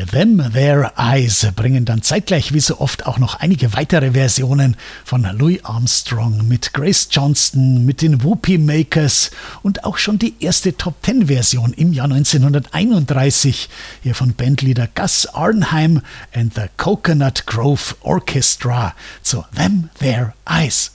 Die Them Their Eyes bringen dann zeitgleich wie so oft auch noch einige weitere Versionen von Louis Armstrong mit Grace Johnston, mit den Whoopie Makers und auch schon die erste Top-10-Version im Jahr 1931 hier von Bandleader Gus Arnheim and the Coconut Grove Orchestra zu Them Their Eyes.